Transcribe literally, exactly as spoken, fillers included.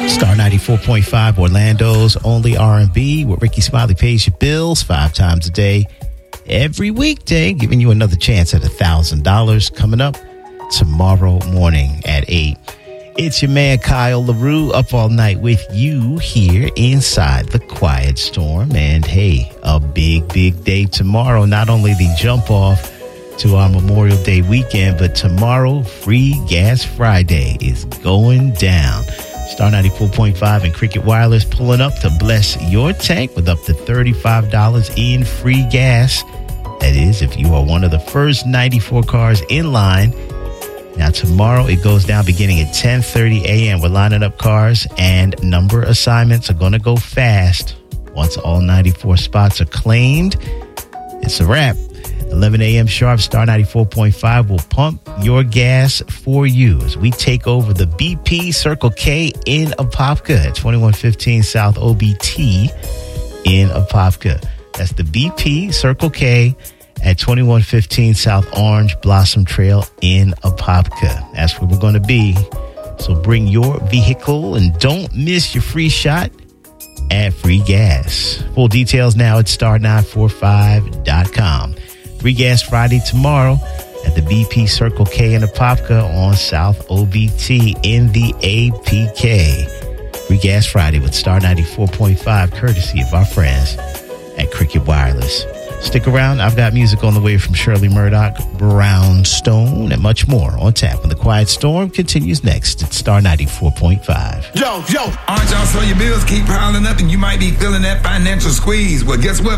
Star ninety-four point five, Orlando's only R and B, where Ricky Smiley pays your bills five times a day, every weekday, giving you another chance at one thousand dollars coming up tomorrow morning at eight. It's your man Kyle LaRue up all night with you here inside the Quiet Storm. And hey, a big, big day tomorrow. Not only the jump off to our Memorial Day weekend, but tomorrow, Free Gas Friday is going down. Star ninety-four point five and Cricket Wireless pulling up to bless your tank with up to thirty-five dollars in free gas. That is, if you are one of the first ninety-four cars in line. Now, tomorrow it goes down beginning at ten thirty a.m. We're lining up cars, and number assignments are going to go fast. Once all ninety-four spots are claimed, it's a wrap. eleven a.m. sharp, Star ninety-four point five will pump your gas for you as we take over the B P Circle K in Apopka at twenty-one fifteen South O B T in Apopka. That's the B P Circle K at twenty-one fifteen South Orange Blossom Trail in Apopka. That's where we're going to be. So bring your vehicle and don't miss your free shot at free gas. Full details now at star nine four five dot com. Free Gas Friday tomorrow at the B P Circle K in Apopka on South O B T in the A P K. Free Gas Friday with Star ninety-four point five, courtesy of our friends at Cricket Wireless. Stick around. I've got music on the way from Shirley Murdoch, Brownstone, and much more on tap when the Quiet Storm continues next at Star ninety-four point five. Yo, yo, aren't y'all so your bills keep piling up and you might be feeling that financial squeeze? Well, guess what?